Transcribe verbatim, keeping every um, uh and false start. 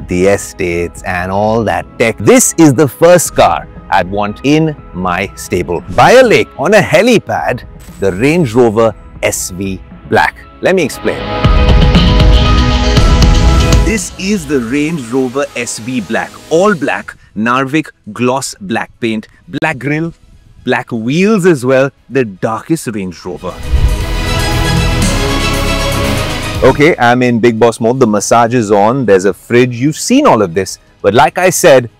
the estates and all that tech. This is the first car I'd want in my stable. By a lake, on a helipad, the Range Rover S V Black. Let me explain. This is the Range Rover S V Black. All black, Narvik gloss black paint, black grille, black wheels as well, the darkest Range Rover. Okay, I'm in Bigg Boss mode. The massage is on. There's a fridge. You've seen all of this. But like I said,